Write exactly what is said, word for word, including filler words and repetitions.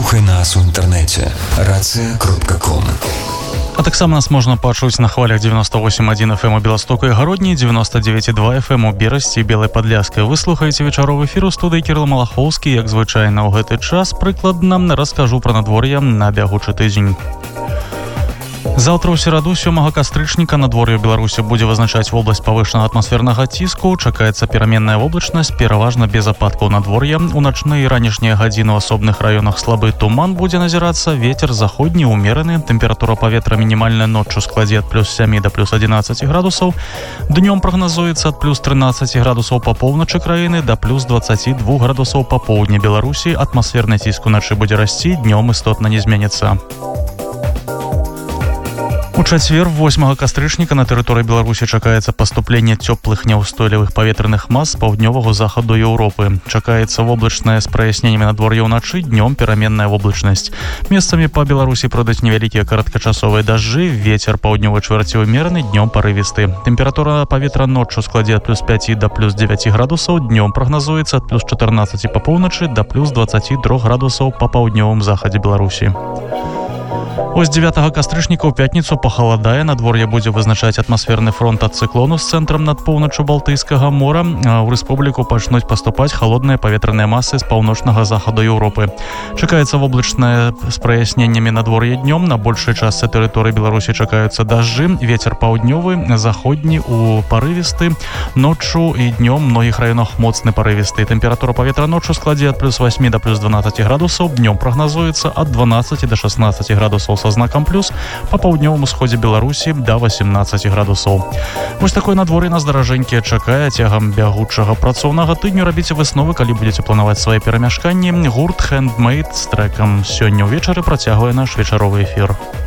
Слухай нас у інтэрнэце рацыя кропка ком. А таксама нас можна пачуць на хвалях девяносто восемь один эф эм у Беластоку і Гародні, девяносто девять два эф эм у Берасці і Белай Падляскай. Вы слухаеце вечаровы эфір у студыі Кірыл Малахоўскі. Як звычайна ў гэты час прыкладна раскажу пра надвор'е на бягучы тыдзень. Заўтра ў сераду сёмага кастрычніка надвор'е ў Беларусі будзе вызначаць вобласць павышанага атмасфернага ціску. Чакаецца пераменная воблачнасць, пераважна без ападкаў надвор'я. У начныя і ранішнія гадзіны ў асобных раёнах слабы туман будзе назірацца, вецер заходні ўмераны, тэмпература паветра мінімальная ноччу складзе ад плюс сем да плюс одиннадцать градусаў. Днём прагназуецца ад плюс тринадцать градусаў па поўначы краіны да плюс двадцать два градусаў па поўдні Беларусі. Атмасферны ціск уначы будзе расці, днём істотна не зменіцца. У чацвер восьмага кастрычніка на тэрыторыі Беларусі чакаецца паступленне цёплых няўстойлівых паветраных мас з паўднёвага захаду Еўропы. Чакаецца воблачнае з праясненнямі надвор'я ўначы, днём пераменная воблачнасць. Месцамі па Беларусі пройдуць невялікія кароткачасовыя дажджы, вецер паўднёвы чвэрці ўмераны, днём парывісты. Тэмпература паветра ноччу складзе ад плюс пяць да плюс девять градусаў, днём прагназуецца ад плюс чатырнаццаць па поўначы да плюс двадцать два градусаў па паўднёвым захадзе Беларусі. Ось дзевятага кастрычніка ў пятніцу пахаладае, надвор'е будзе вызначаць атмасферны фронт ад цыклону з цэнтрам над поўначчю Балтыйскага мора. У рэспубліку пачнуць паступаць халодныя паветраныя масы з паўночнага захаду Еўропы. Чакаецца воблачнае з праясненнямі надвор'я днём. На большай частцы тэрыторыі Беларусі чакаюцца дажджы, вецер паўднёвы, заходні у парывісты. Ноччу і днём у многіх раёнах моцны парывісты. Тэмпература паветра ноччу складзе ад плюс восемь да плюс двенадцать градусаў, днём прагназуецца ад двенадцать да шестнадцать градусаў со знаком плюс, па паўднёвым усходзе Беларусі да восемнадцать градусаў. Вось такое надвор'е нас даражэнькі чакае цягам бягучага працоўнага тыдню. Рабіце высновы, калі будзеце планаваць свае перамяшканні. Гурт Handmade з трэкам «Сёння ўвечары» працягвае наш вечаровы эфір.